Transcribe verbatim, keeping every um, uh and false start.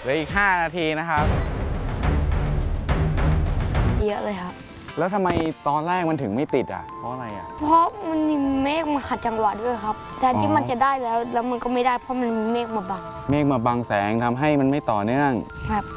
ลืออีกห้านาทีนะครับเยอะเลยครับแล้วทำไมตอนแรกมันถึงไม่ติดอ่ะเพราะอะไรอ่ะเพราะมันมีเมฆมาขัดจังหวะด้วยครับแต่ที่มันจะได้แล้วแล้วมันก็ไม่ได้เพราะมันมีเมฆมาบังเมฆมาบังแสงทำให้มันไม่ต่อเนื่องครับ